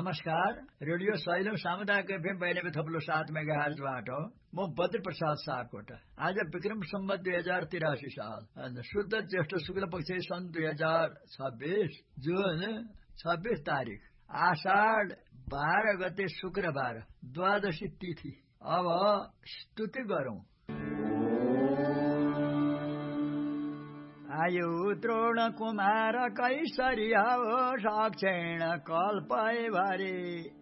नमस्कार। रेडियो सहिलो सामुदायिक एफएम 92.7 मेगाहर्जबाट म बद्र प्रसाद सापकोटा। आज विक्रम सम्वत 2083 साल शुद्ध ज्येष्ठ शुक्ल पक्ष सन् 2026 जुन 26 तारिक आषाढ 12 गते शुक्रबार द्वादशी तिथि। अब स्तुति गरौं। आयु द्रोण कुमार कैसरिया हो साक्षेण कल्पै भरे